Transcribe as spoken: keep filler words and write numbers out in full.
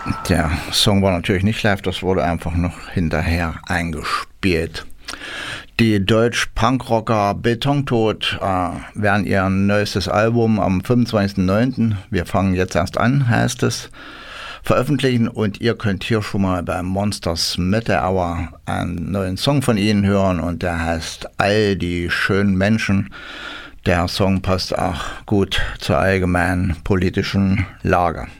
Der Song war natürlich nicht live, das wurde einfach noch hinterher eingespielt. Die Deutsch-Punkrocker Betontod äh, werden ihr neuestes Album am fünfundzwanzigsten neunten Wir fangen jetzt erst an, heißt es, veröffentlichen, und ihr könnt hier schon mal bei Monsters Mitte Hour einen neuen Song von ihnen hören, und der heißt All die schönen Menschen. Der Song passt auch gut zur allgemeinen politischen Lage.